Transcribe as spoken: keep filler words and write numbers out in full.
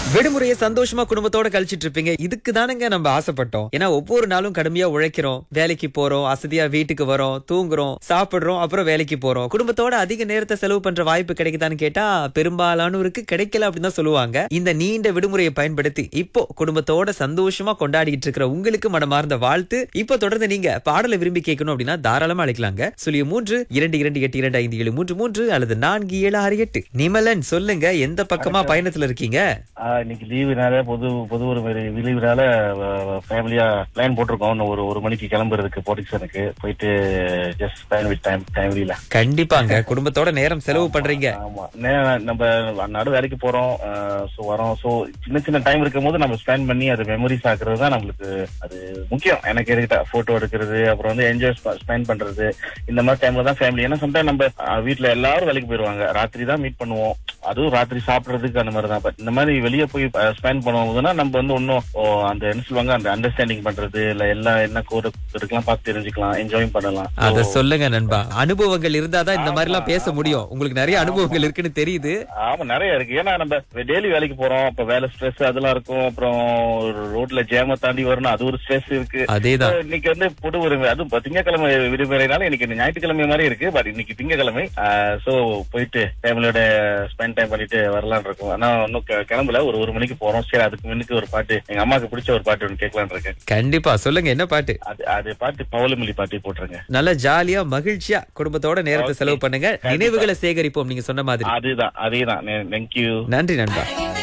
விடுமுறையை சந்தோஷமா குடும்பத்தோட கழிச்சிட்டு இருப்பீங்க. இதுக்கு தானங்க நம்ம ஆசைப்பட்டோம். ஏன்னா ஒவ்வொரு நாளும் கடுமையா உழைக்கிறோம், வேலைக்கு போறோம், அசதியா வீட்டுக்கு வரோம், தூங்குறோம், சாப்பிடுறோம், அப்புறம் வேலைக்கு போறோம். குடும்பத்தோட அதிக நேரத்தை செலவு பண்ற வாய்ப்பு கிடைக்குதான்னு கேட்டா பெரும்பாலானோருக்கு கிடைக்கல அப்படின்னு தான் சொல்லுவாங்க. இந்த நீண்ட விடுமுறையை பயன்படுத்தி இப்போ குடும்பத்தோட சந்தோஷமா கொண்டாடிட்டு இருக்கிற உங்களுக்கு மனமார்ந்த வாழ்த்து. இப்போ தொடர்ந்து நீங்க பாடலை விரும்பி கேட்கணும் அப்படின்னா தாராளமா அழைக்கலாங்க. சுழிய மூன்று இரண்டு இரண்டு எட்டு இரண்டு ஐந்து ஏழு மூன்று மூன்று அல்லது நான்கு ஏழு ஆறு எட்டு. நிமலன் சொல்லுங்க, எந்த பக்கமா பயணத்துல இருக்கீங்க? இன்னைக்கு லீவுனால பொது பொது ஒரு லீவுனால ஃபேமிலியா பிளான் போட்டிருக்கோம். ஒரு ஒரு மணிக்கு கிளம்புறதுக்கு போர்டிக்சனுக்கு போயிட்டு ஜஸ்ட் ஸ்பெண்ட் வித் டைம் ஃபேமிலில. கண்டிப்பாங்க குடும்பத்தோட நேரம் செலவு பண்றீங்க. ஆமா, நம்ம நடு வேலைக்கு போறோம், சோ வரோம். சோ சின்ன சின்ன டைம் இருக்கும் போது நம்ம ஸ்பெண்ட் பண்ணி அது மெமரிஸ் ஆக்குறது தான் நம்மளுக்கு அது முக்கியம். எனக்கு எடுக்கிட்ட போட்டோ எடுக்கிறது, அப்புறம் வந்து என்ஜாய் ஸ்பெண்ட் பண்றது, இந்த மாதிரி டைம்ல தான் ஃபேமிலி. ஏன்னா சம்டைம் நம்ம வீட்டுல எல்லாரும் வேலைக்கு போயிருவாங்க, ராத்திரி தான் மீட் பண்ணுவோம். அதுவும் ராத்திரி சாப்பிடுறதுக்கு அந்த மாதிரி தான். பட் இந்த மாதிரி வெளியே போய் ஸ்பெண்ட் பண்ணுவோம்னா நம்ம வந்து ஒன்னும் அந்த என்ன சொல்லுவாங்க அந்த அண்டர்ஸ்டாண்டிங் பண்றது இல்ல, எல்லாம் என்ன கூட இருக்கலாம் பார்த்து தெரிஞ்சுக்கலாம், என்ஜாய் பண்ணலாம். அத சொல்லுங்க நண்பா, அனுபவங்கள் இருந்தாதான் இந்த மாதிரி எல்லாம் பேச முடியும். உங்களுக்கு நிறைய அனுபவங்கள் இருக்குன்னு தெரியுது. ஆமா, நிறைய இருக்கு. ஏன்னா நம்ம டெய்லி வேலைக்கு போறோம், அப்ப வேலை ஸ்ட்ரெஸ் அதெல்லாம் இருக்கும். அப்புறம் ரோட்ல ஜேம தாண்டி வரணும், அது ஒரு ஸ்ட்ரெஸ் இருக்கு. அதேதான் இன்னைக்கு வந்து பொது விடுமுறை, அதுவும் திங்கக்கிழமை விடுமுறைனால இன்னைக்கு ஞாயிற்றுக்கிழமை மாதிரி இருக்கு. பட் இன்னைக்கு திங்கக்கிழமை, சோ போயிட்டு ஃபேமிலியோட ஸ்பெண்ட் டைம் பண்ணிட்டு வரலான் இருக்கும். ஆனா இன்னும் கிளம்பல, ஒரு ஒரு மணிக்கு போறோம். சரி, அதுக்கு முன்னுக்கு ஒரு பாட்டு, எங்க அம்மாக்கு பிடிச்ச ஒரு பாட்டு ஒன்று கேட்கலான் இருக்கேன். கண்டிப்பா சொல்லுங்க, என்ன பாட்டு? அது அது பாட்டு பவளமல்லி பாட்டு போட்டுருங்க. நல்லா ஜாலியா மகிழ்ச்சியா குடும்பத்தோட நேரத்தை செலவு பண்ணுங்க, நினைவுகளை சேகரிப்போம் நீங்க சொன்ன மாதிரி. அதுதான் அதேதான். தேங்க்யூ, நன்றி நண்பா.